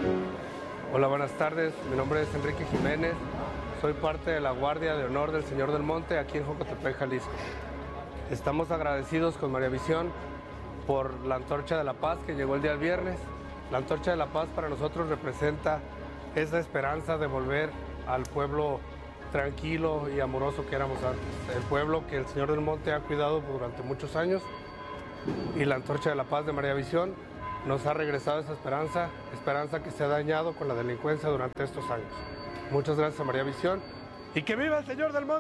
Hola, buenas tardes. Mi nombre es Enrique Jiménez. Soy parte de la Guardia de Honor del Señor del Monte aquí en Jocotepec, Jalisco. Estamos agradecidos con María Visión por la Antorcha de la Paz que llegó el día viernes. La Antorcha de la Paz para nosotros representa esa esperanza de volver al pueblo tranquilo y amoroso que éramos antes. El pueblo que el Señor del Monte ha cuidado durante muchos años, y la Antorcha de la Paz de María Visión nos ha regresado esa esperanza que se ha dañado con la delincuencia durante estos años. Muchas gracias a María Visión y ¡que viva el Señor del Monte!